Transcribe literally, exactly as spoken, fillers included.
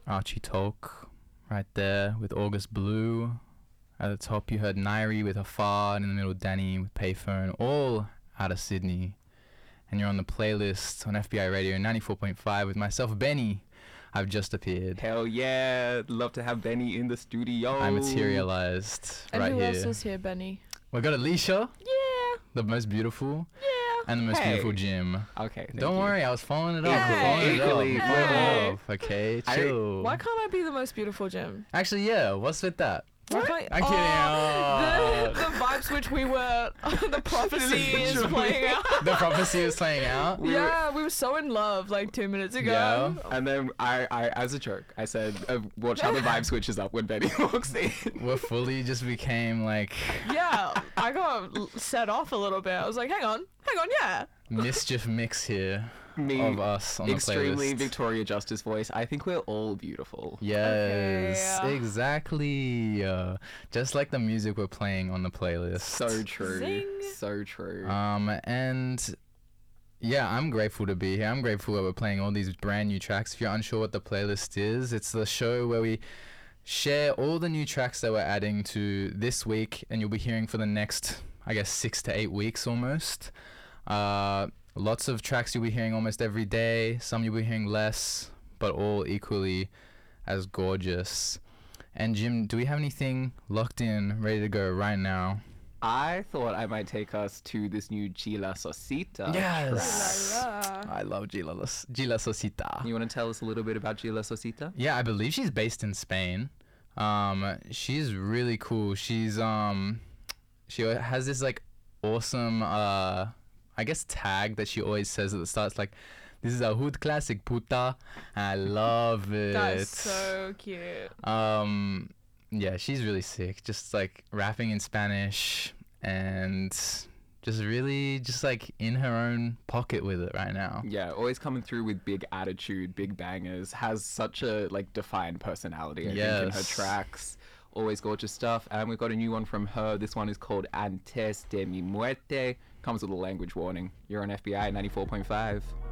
Archie Talk right there with August Blue. At the top you heard Nairi with Afar, and in the middle Danny with Payphone, all out of Sydney. And you're on the playlist on F B I Radio ninety-four point five with myself, Benny. I've just appeared. Hell yeah. Love to have Benny in the studio. I materialized And right who here. else is here, Benny? We got Alicia, Yeah, the most beautiful, yeah. and the most Hey. beautiful Jim. Okay. thank Don't you. worry, I was following it up. Hey. Following it up. Equally, Following it hey. up. Okay, I- chill. Why can't I be the most beautiful, Jim? Actually, yeah. What's with that? Why can't I'm oh, kidding. The, the vibe switch we were, the prophecy is Literally. playing out. The prophecy is playing out. We were- Yeah, we were so in love like two minutes ago. Yeah. And then I, I, as a joke, I said, uh, watch how the vibe switches up when Benny walks in. We fully just became like Yeah, I got l- set off a little bit. I was like, hang on, hang on, yeah. mischief mix here Me, of us on extremely the playlist. Victoria Justice voice. I think we're all beautiful. Yes, Okay. exactly. Uh, just like the music we're playing on the playlist. So true. Zing. So true. Um, and yeah, I'm grateful to be here. I'm grateful that we're playing all these brand new tracks. If you're unsure what the playlist is, it's the show where we share all the new tracks that we're adding to this week, and you'll be hearing for the next, I guess, six to eight weeks almost. Uh, lots of tracks you'll be hearing almost every day. Some you'll be hearing less, but all equally as gorgeous. And Jim, do we have anything locked in, ready to go right now? I thought I might take us to this new Gila Sosita. Yes. La, la. I love Gila, Los- Gila Sosita. You want to tell us a little bit about Gila Sosita? Yeah, I believe she's based in Spain. Um, she's really cool. She's um, she has this like awesome uh, I guess tag that she always says at the start. It's like, "This is a hood classic, puta." I love it. That is so cute. Um, yeah, she's really sick. Just like rapping in Spanish and just really just like in her own pocket with it right now. Yeah, always coming through with big attitude, big bangers. Has such a like defined personality. I think in her Yes. tracks. Always gorgeous stuff. And we've got a new one from her. This one is called Antes de mi muerte. Comes with a language warning. You're on F B I ninety-four point five.